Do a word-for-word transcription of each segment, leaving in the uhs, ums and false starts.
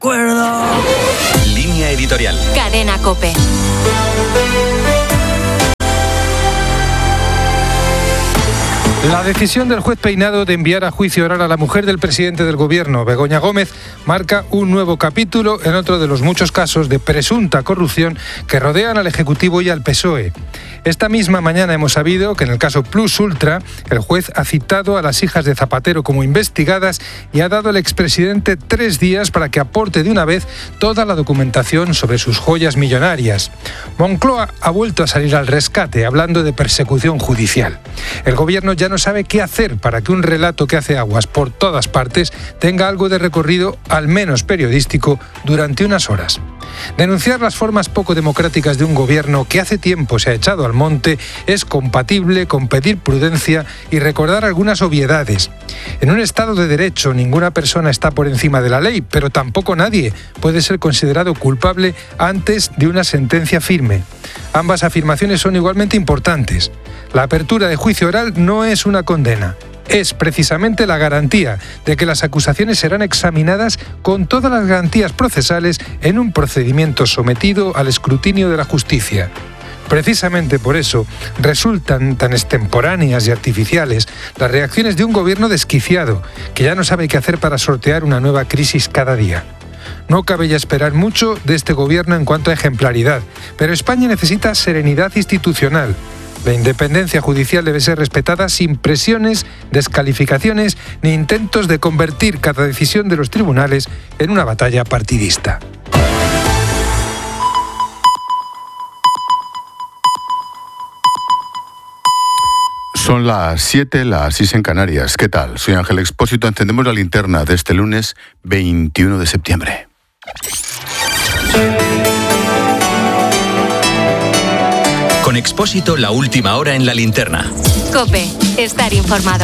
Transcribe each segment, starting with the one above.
acuerdo. Línea editorial. Cadena COPE. La decisión del juez Peinado de enviar a juicio oral a la mujer del presidente del gobierno, Begoña Gómez, marca un nuevo capítulo en otro de los muchos casos de presunta corrupción que rodean al Ejecutivo y al P S O E. Esta misma mañana hemos sabido que en el caso Plus Ultra, el juez ha citado a las hijas de Zapatero como investigadas y ha dado al expresidente tres días para que aporte de una vez toda la documentación sobre sus joyas millonarias. Moncloa ha vuelto a salir al rescate hablando de persecución judicial. El gobierno ya no sabe qué hacer para que un relato que hace aguas por todas partes tenga algo de recorrido, al menos periodístico, durante unas horas. Denunciar las formas poco democráticas de un gobierno que hace tiempo se ha echado al monte es compatible con pedir prudencia y recordar algunas obviedades. En un Estado de Derecho ninguna persona está por encima de la ley, pero tampoco nadie puede ser considerado culpable antes de una sentencia firme. Ambas afirmaciones son igualmente importantes. La apertura de juicio oral no es una condena. Es precisamente la garantía de que las acusaciones serán examinadas con todas las garantías procesales en un procedimiento sometido al escrutinio de la justicia. Precisamente por eso resultan tan extemporáneas y artificiales las reacciones de un gobierno desquiciado, que ya no sabe qué hacer para sortear una nueva crisis cada día. No cabe ya esperar mucho de este gobierno en cuanto a ejemplaridad, pero España necesita serenidad institucional. La independencia judicial debe ser respetada sin presiones, descalificaciones ni intentos de convertir cada decisión de los tribunales en una batalla partidista. Son las siete, las seis en Canarias. ¿Qué tal? Soy Ángel Expósito. Encendemos la linterna de este lunes veintiuno de septiembre. Con Expósito, la última hora en la linterna. COPE, estar informado.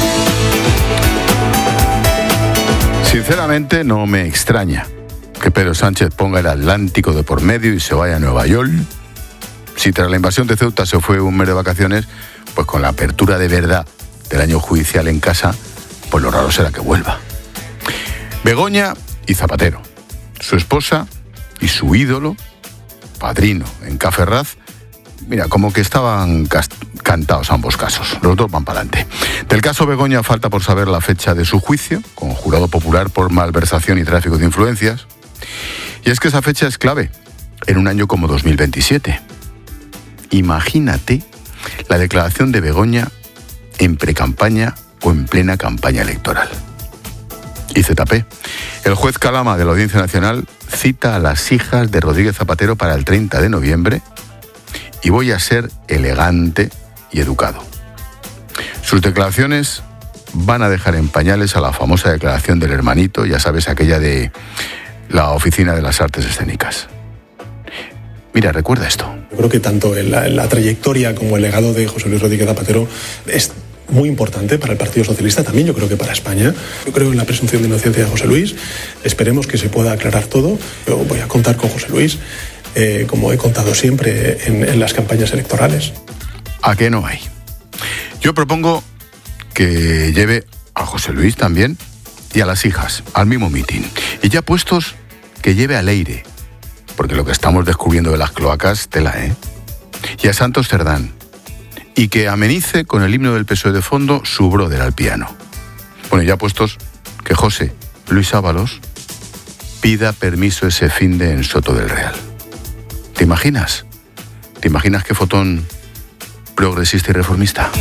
Sinceramente, no me extraña que Pedro Sánchez ponga el Atlántico de por medio y se vaya a Nueva York. Si tras la invasión de Ceuta se fue un mes de vacaciones, pues con la apertura de verdad del año judicial en casa, pues lo raro será que vuelva. Begoña y Zapatero, su esposa y su ídolo, padrino en Caferraz, mira, como que estaban cast- cantados ambos casos. Los dos van para adelante. Del caso Begoña falta por saber la fecha de su juicio, con jurado popular por malversación y tráfico de influencias. Y es que esa fecha es clave en un año como dos mil veintisiete. Imagínate la declaración de Begoña en precampaña o en plena campaña electoral. Y Z P. El juez Calama de la Audiencia Nacional cita a las hijas de Rodríguez Zapatero para el treinta de noviembre y voy a ser elegante y educado. Sus declaraciones van a dejar en pañales a la famosa declaración del hermanito, ya sabes, aquella de la Oficina de las Artes Escénicas. Mira, recuerda esto. Yo creo que tanto la, la trayectoria como el legado de José Luis Rodríguez Zapatero es muy importante para el Partido Socialista, también yo creo que para España. Yo creo en la presunción de inocencia de José Luis. Esperemos que se pueda aclarar todo. Yo voy a contar con José Luis, eh, como he contado siempre en, en las campañas electorales. ¿A qué no hay? Yo propongo que lleve a José Luis también y a las hijas al mismo mitin. Y ya puestos, que lleve a Leire, porque lo que estamos descubriendo de las cloacas, tela, ¿eh? Y a Santos Cerdán. Y que amenice con el himno del P S O E de fondo su brother al piano. Bueno, ya puestos, que José Luis Ábalos pida permiso ese finde en Soto del Real. ¿Te imaginas? ¿Te imaginas qué fotón progresista y reformista?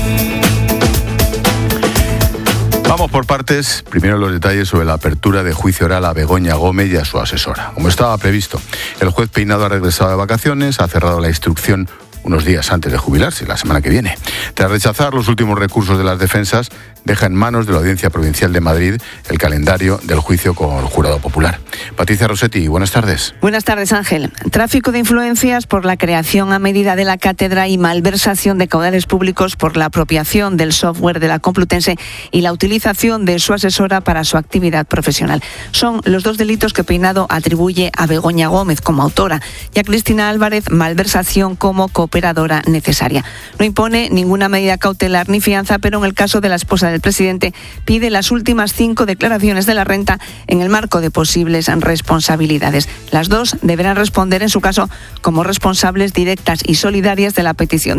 Vamos por partes. Primero los detalles sobre la apertura de juicio oral a Begoña Gómez y a su asesora. Como estaba previsto, el juez Peinado ha regresado de vacaciones, ha cerrado la instrucción unos días antes de jubilarse, la semana que viene. Tras rechazar los últimos recursos de las defensas, deja en manos de la Audiencia Provincial de Madrid el calendario del juicio con el jurado popular. Patricia Rossetti, buenas tardes. Buenas tardes, Ángel. Tráfico de influencias por la creación a medida de la cátedra y malversación de caudales públicos por la apropiación del software de la Complutense y la utilización de su asesora para su actividad profesional. Son los dos delitos que Peinado atribuye a Begoña Gómez como autora y a Cristina Álvarez malversación como cooperadora necesaria. No impone ninguna medida cautelar ni fianza, pero en el caso de la esposa del presidente pide las últimas cinco declaraciones de la renta en el marco de posibles responsabilidades. Las dos deberán responder, en su caso, como responsables directas y solidarias de la petición